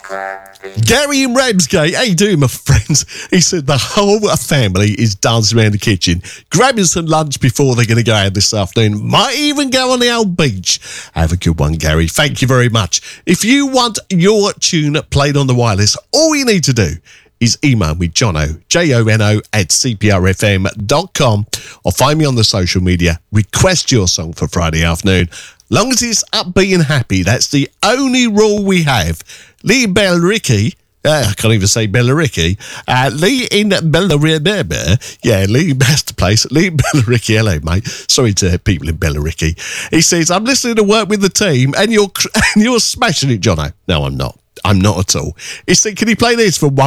Gary in Ramsgate, how you doing, my friends? He said the whole family is dancing around the kitchen, grabbing some lunch before they're going to go out this afternoon. Might even go on the old beach. Have a good one, Gary. Thank you very much. If you want your tune played on the wireless, all you need to do is email me, Jono, Jono, at cprfm.com, or find me on the social media. Request your song for Friday afternoon. Long as it's upbeat and happy, that's the only rule we have. Lee Bellaricky, I can't even say Bellaricky. Lee in Bellaricky, yeah, Lee, that's the place. Lee Bellaricky, hello, mate. Sorry to people in Bellaricky. He says, I'm listening to work with the team, and you're smashing it, Jono. No, I'm not. I'm not at all. He said, can you play this for one